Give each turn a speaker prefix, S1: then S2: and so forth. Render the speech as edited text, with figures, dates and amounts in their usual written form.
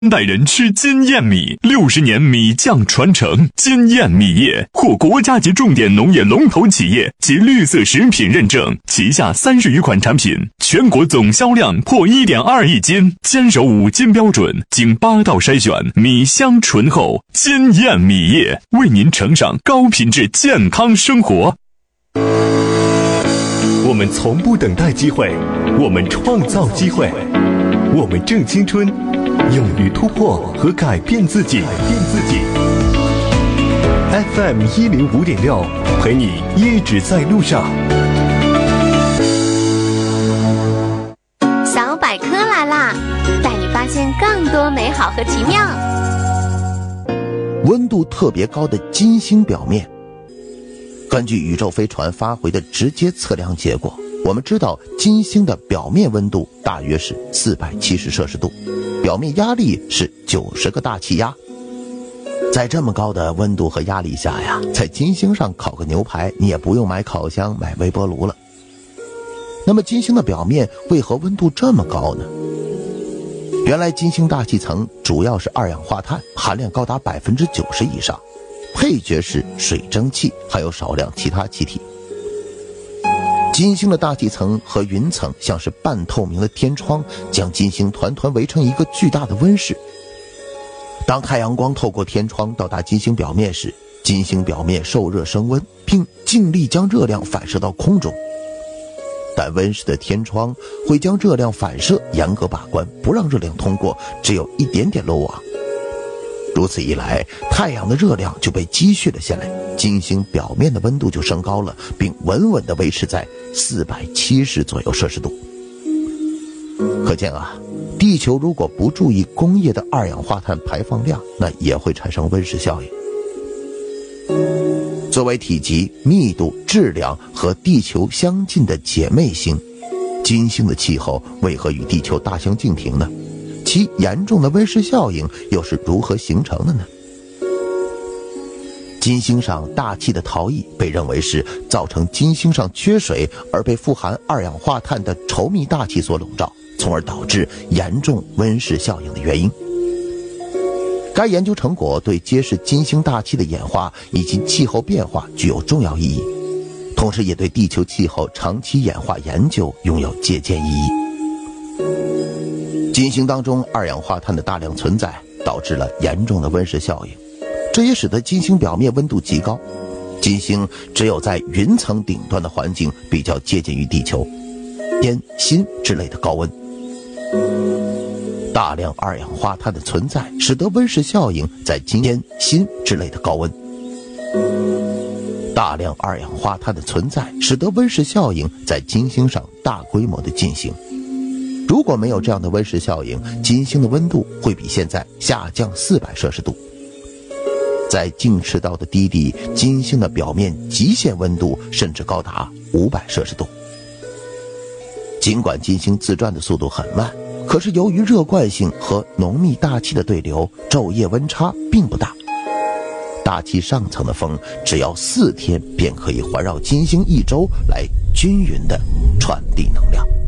S1: 代人吃金燕米，60年米酱传承。金燕米业获国家级重点农业龙头企业及绿色食品认证，旗下30余款产品，全国总销量破1.2亿斤，坚守5金标准，经8道筛选，米香醇厚。金燕米业为您呈上高品质健康生活。
S2: 我们从不等待机会，我们创造机会，我们正青春，勇于突破和改变自己。FM 105.6，陪你一直在路上。
S3: 小百科来啦，带你发现更多美好和奇妙。
S4: 温度特别高的金星表面，根据宇宙飞船发回的直接测量结果，我们知道金星的表面温度大约是470摄氏度，表面压力是90个大气压。在这么高的温度和压力下呀，在金星上烤个牛排，你也不用买烤箱买微波炉了。那么金星的表面为何温度这么高呢？原来金星大气层主要是二氧化碳，含量高达90%以上，配角是水蒸气，还有少量其他气体。金星的大气层和云层像是半透明的天窗，将金星团团围成一个巨大的温室。当太阳光透过天窗到达金星表面时，金星表面受热升温，并尽力将热量反射到空中。但温室的天窗会将热量反射严格把关，不让热量通过，只有一点点漏网。如此一来，太阳的热量就被积蓄了下来，金星表面的温度就升高了，并稳稳地维持在470左右摄氏度。可见啊，地球如果不注意工业的二氧化碳排放量，那也会产生温室效应。作为体积、密度、质量和地球相近的姐妹星，金星的气候为何与地球大相径庭呢？其严重的温室效应又是如何形成的呢？金星上大气的逃逸被认为是造成金星上缺水而被富含二氧化碳的稠密大气所笼罩，从而导致严重温室效应的原因。该研究成果对揭示金星大气的演化以及气候变化具有重要意义，同时也对地球气候长期演化研究拥有借鉴意义。金星当中二氧化碳的大量存在，导致了严重的温室效应，这也使得金星表面温度极高。金星只有在云层顶端的环境比较接近于地球，烟、锌之类的高温。大量二氧化碳的存在，使得温室效应在金星、锌之类的高温。大量二氧化碳的存在，使得温室效应在金星上大规模的进行。如果没有这样的温室效应，金星的温度会比现在下降400摄氏度。在静赤道的低地，金星的表面极限温度甚至高达500摄氏度。尽管金星自转的速度很慢，可是由于热惯性和浓密大气的对流，昼夜温差并不大。大气上层的风只要4天便可以环绕金星1周，来均匀地传递能量。